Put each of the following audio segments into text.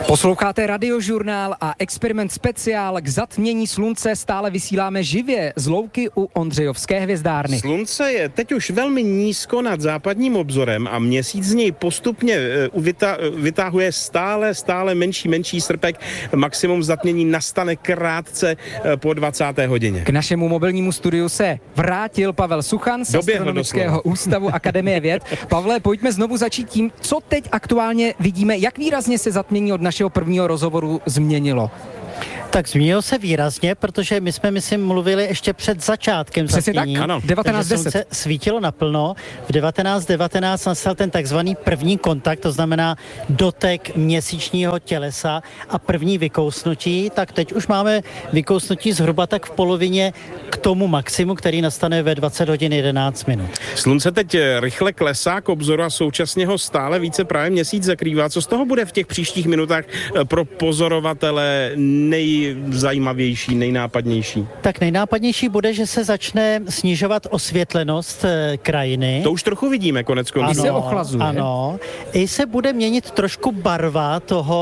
Posloucháte Radiožurnál a experiment speciál k zatmění slunce stále vysíláme živě z louky u Ondřejovské hvězdárny. Slunce je teď už velmi nízko nad západním obzorem a měsíc z něj postupně vytahuje stále menší srpek. Maximum zatmění nastane krátce po 20. hodině. K našemu mobilnímu studiu se vrátil Pavel Suchan z Astronomického ústavu Akademie věd. Pavle, pojďme znovu začít tím, co teď aktuálně vidíme, jak výrazně se zatmění od našeho prvního rozhovoru změnilo. Tak změnilo se výrazně, protože my jsme, myslím, mluvili ještě před začátkem zatmění. Tak, ano. 19:10. Slunce svítilo naplno. V 19:19 nastal ten takzvaný první kontakt, to znamená dotek měsíčního tělesa a první vykousnutí. Tak teď už máme vykousnutí zhruba tak v polovině k tomu maximu, který nastane ve 20 hodin 11 minut. Slunce teď rychle klesá k obzoru a současně ho stále více právě měsíc zakrývá. Co z toho bude v těch příštích minutách pro pozorovatele nejzajímavější, nejnápadnější? Tak nejnápadnější bude, že se začne snižovat osvětlenost krajiny. To už trochu vidíme koneckonců. Se ochlazuje. Ano. I se bude měnit trošku barva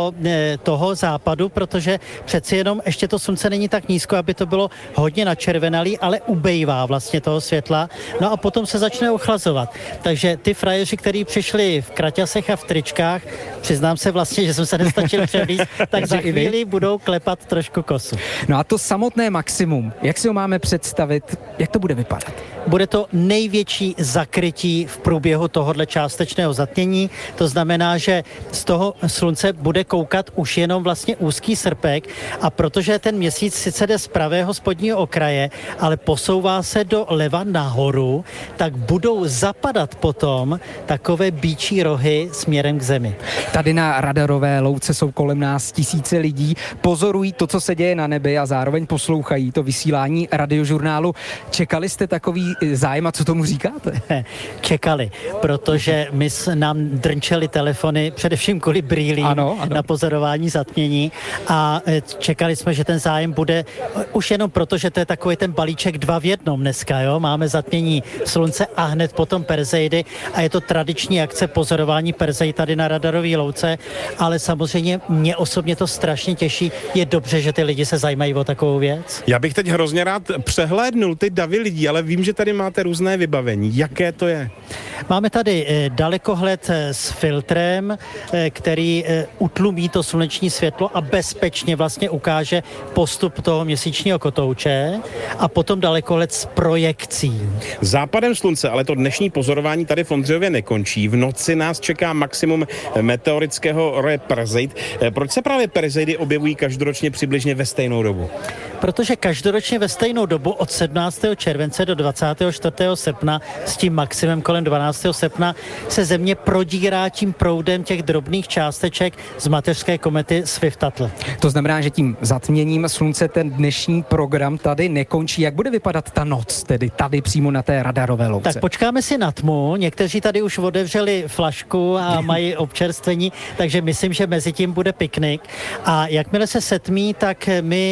toho západu, protože přeci jenom ještě to slunce není tak nízko, aby to bylo hodně načervenalý, ale ubejvá vlastně toho světla. No a potom se začne ochlazovat. Takže ty frajeři, kteří přišli v kraťasech a v tričkách, přiznám se vlastně, že jsem se nestačil převlíct, tak za chvíli budou klepat trošku kosu. No a to samotné maximum, jak si ho máme představit, jak to bude vypadat? Bude to největší zakrytí v průběhu tohohle částečného zatmění. To znamená, že z toho slunce bude koukat už jenom vlastně úzký srpek a protože ten měsíc sice jde z pravého spodního okraje, ale posouvá se do leva nahoru, tak budou zapadat potom takové býčí rohy směrem k zemi. Tady na radarové louce jsou kolem nás tisíce lidí, pozorují to, co se děje na nebi a zároveň poslouchají to vysílání Radiožurnálu. Čekali jste takový zájem a co tomu říkáte? Čekali, protože nám drnčely telefony především kvůli brýlím na pozorování zatmění a čekali jsme, že ten zájem bude už jenom proto, že to je takový ten balíček 2 v 1 dneska, jo? Máme zatmění slunce a hned potom Perseidy a je to tradiční akce pozorování Perseid tady na radarové louce, ale samozřejmě mě osobně to strašně těší. Je dobře, že ty lidi se zajímají o takovou věc. Já bych teď hrozně rád přehlédnul ty davy lidí, ale vím, že tady máte různé vybavení. Jaké to je? Máme tady dalekohled s filtrem, který utlumí to sluneční světlo a bezpečně vlastně ukáže postup toho měsíčního kotouče a potom dalekohled s projekcí. Západem slunce, ale to dnešní pozorování tady v Ondřejově nekončí. V noci nás čeká maximum meteorického roje Perseid. Proč se právě Perseidy objevují každoročně přibližně ve stejnou dobu? Protože každoročně ve stejnou dobu od 17. července do 24. srpna s tím maximem kolem 12. srpna se Země prodírá tím proudem těch drobných částeček z mateřské komety Swift-Tuttle. To znamená, že tím zatměním slunce ten dnešní program tady nekončí. Jak bude vypadat ta noc, tedy tady přímo na té radarové louce? Tak počkáme si na tmu. Někteří tady už otevřeli flašku a mají občerstvení, takže myslím, že mezi tím bude piknik. A jakmile se setmí, tak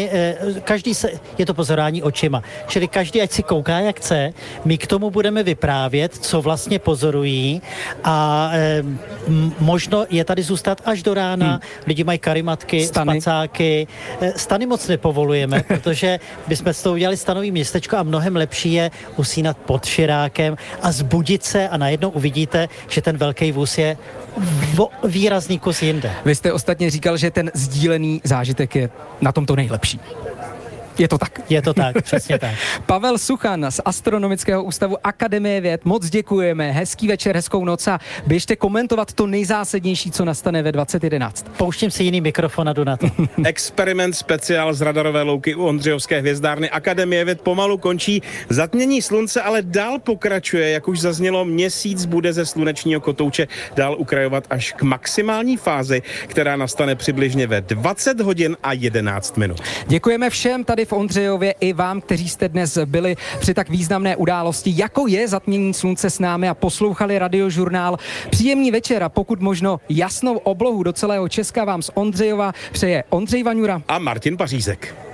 je to pozorování očima. Čili každý, ať si kouká, jak chce, my k tomu budeme vyprávět, co vlastně pozorují a možno je tady zůstat až do rána. Lidi mají karimatky, spacáky. Stany moc nepovolujeme, protože bychom s toho udělali stanový městečko a mnohem lepší je usínat pod širákem a zbudit se a najednou uvidíte, že ten velký vůz je výrazný kus jinde. Vy jste ostatně říkal, že ten sdílený zážitek je na tom to nejlepší. Je to tak? Je to tak, přesně tak. Pavel Suchan z Astronomického ústavu Akademie věd, moc děkujeme, hezký večer, hezkou noc a běžte komentovat to nejzásadnější, co nastane ve 20:11. Pouštím si jiný mikrofon a jdu na to. Experiment speciál z radarové louky u Ondřejovské hvězdárny Akademie věd pomalu končí. Zatmění slunce ale dál pokračuje, jak už zaznělo, měsíc bude ze slunečního kotouče dál ukrajovat až k maximální fázi, která nastane přibližně ve 20 hodin a 11 minut. Děkujeme všem tady v Ondřejově i vám, kteří jste dnes byli při tak významné události, jako je zatmění slunce s námi a poslouchali Radiožurnál. Příjemný večer a pokud možno jasnou oblohu do celého Česka vám z Ondřejova přeje Ondřej Vaňura a Martin Pařízek.